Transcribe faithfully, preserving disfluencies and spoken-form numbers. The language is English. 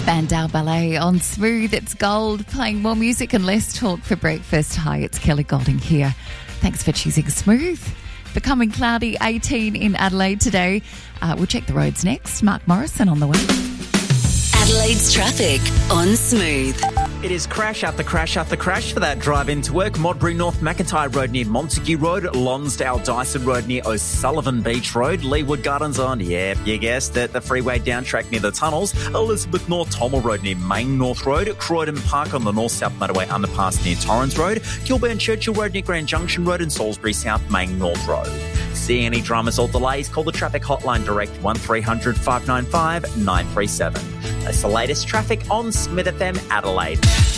Bandau Ballet on Smooth. It's Gold, playing more music and less talk for breakfast. Hi, it's Kelly Golding here. Thanks for choosing Smooth. Becoming cloudy, eighteen in Adelaide today. Uh, we'll check the roads next. Mark Morrison on the way. Adelaide's traffic on Smooth. It is crash after crash after crash for that drive into work. Modbury North McIntyre Road near Montague Road, Lonsdale Dyson Road near O'Sullivan Beach Road, Leewood Gardens on, yep, you guessed it, the freeway down track near the tunnels, Elizabeth North Tommel Road near Main North Road, Croydon Park on the North-South Motorway underpass near Torrens Road, Kilburn Churchill Road near Grand Junction Road and Salisbury South Main North Road. See any dramas or delays, call the traffic hotline direct one three hundred five nine five nine three seven. That's the latest traffic on Smith F M Adelaide.